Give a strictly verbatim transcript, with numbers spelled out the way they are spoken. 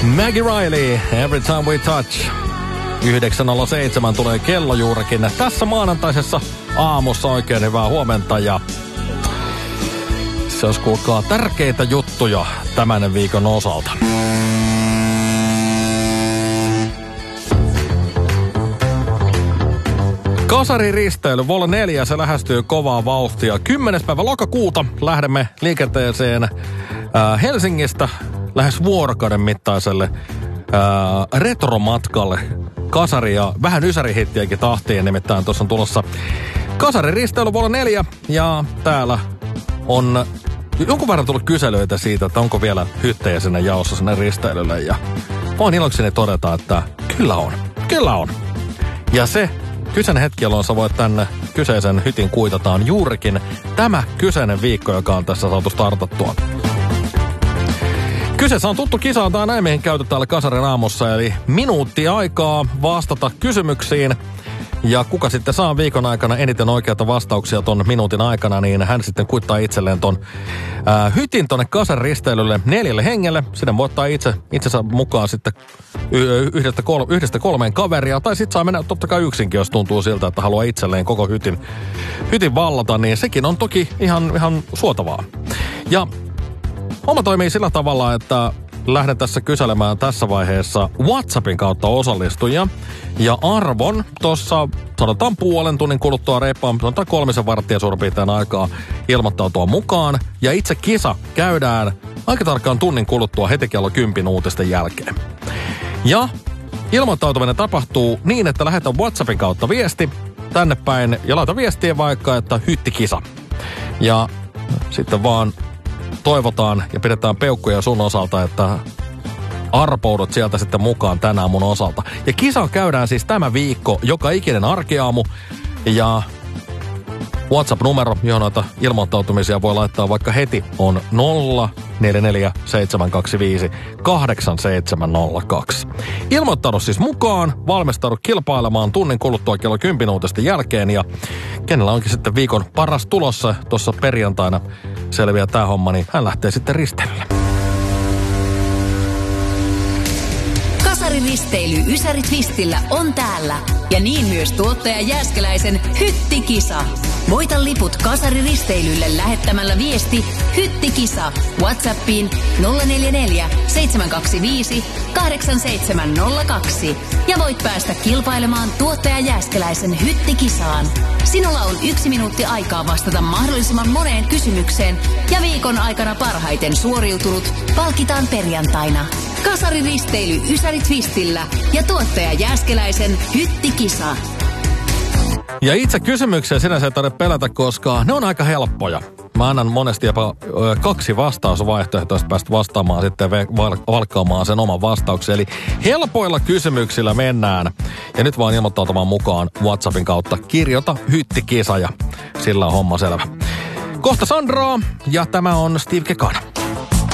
Maggie Riley, Every Time We Touch. yhdeksän nolla seitsemän tulee kello juurikin tässä maanantaisessa aamussa. Oikein hyvää huomenta ja se olisi kuulkaa tärkeitä juttuja tämän viikon osalta. Kasariristeily Vol neljä, se lähestyy kovaa vauhtia. kymmenes päivä lokakuuta lähdemme liikenteeseen äh, Helsingistä lähes vuorokauden mittaiselle äh, retromatkalle. Kasari ja vähän ysärihittiäkin tahtiin, nimittäin tuossa on tulossa kasariristeily Vol neljä ja täällä on jonkun verran tullut kyselyitä siitä, että onko vielä hyttejä sinne jaossa sinne risteilylle ja voin ilokseni todeta, että kyllä on, kyllä on. Ja se kyseinen hetki, jolloin sä voit tänne kyseisen hytin kuitataan juurikin tämä kyseinen viikko, joka on tässä saatu startattua. Kyseessä on tuttu kisa, tai näin mihin käytetään täällä Kasarin aamussa, eli minuutti aikaa vastata kysymyksiin. Ja kuka sitten saa viikon aikana eniten oikeita vastauksia ton minuutin aikana, niin hän sitten kuittaa itselleen ton ää, hytin tonne kasaristeilylle neljälle hengelle. Sinne voi ottaa itse, itsensä mukaan sitten y- yhdestä, kol- yhdestä kolmeen kaveria. Tai sitten saa mennä totta kai yksinkin, jos tuntuu siltä, että haluaa itselleen koko hytin, hytin vallata. Niin sekin on toki ihan, ihan suotavaa. Ja homma toimii sillä tavalla, että lähden tässä kyselemään tässä vaiheessa WhatsAppin kautta osallistujia. Ja arvon tuossa, sanotaan puolen tunnin kuluttua reippaan, sanotaan kolmisen varttia suurin piirtein aikaa ilmoittautua mukaan. Ja itse kisa käydään aika tarkkaan tunnin kuluttua heti kello kymmenen uutisten jälkeen. Ja ilmoittautuminen tapahtuu niin, että lähetän WhatsAppin kautta viesti tänne päin ja laita viestiä vaikka, että hyttikisa. Ja sitten vaan toivotaan ja pidetään peukkuja sun osalta, että arpoudut sieltä sitten mukaan tänään mun osalta. Ja kisa käydään siis tämä viikko joka ikinen arkiaamu. Ja WhatsApp-numero, johon noita ilmoittautumisia voi laittaa vaikka heti, on nolla neljä neljä seitsemän kaksi viisi kahdeksan seitsemän nolla kaksi. Ilmoittaudu siis mukaan, valmistaudu kilpailemaan tunnin kuluttua kello kymmenen uutisten jälkeen. Ja kenellä onkin sitten viikon paras tulossa tuossa perjantaina selviää tää homma, niin hän lähtee sitten risteilylle. Kasariristeily Ysäri Twistillä on täällä. Ja niin myös tuottaja Jääskeläisen Hyttikisa. Voita liput kasariristeilylle lähettämällä viesti Hyttikisa WhatsAppiin nolla neljä neljä seitsemän kaksi viisi kahdeksan seitsemän nolla kaksi. Ja voit päästä kilpailemaan tuottaja Jääskeläisen Hyttikisaan. Sinulla on yksi minuutti aikaa vastata mahdollisimman moneen kysymykseen ja viikon aikana parhaiten suoriutunut palkitaan perjantaina. Kasariristeily Ysäri Twistillä ja tuottaja Jääskeläisen Hyttikisa. Ja itse kysymyksiä sinänsä ei tarvitse pelätä, koska ne on aika helppoja. Mä annan monesti jopa ö, kaksi vastausvaihtoehtoista päästä vastaamaan sitten val- valkkaamaan sen oman vastauksen. Eli helpoilla kysymyksillä mennään. Ja nyt vaan ilmoittautumaan mukaan WhatsAppin kautta. Kirjoita Hyttikisa ja sillä on homma selvä. Kohta Sandraa ja tämä on Steve Kekana.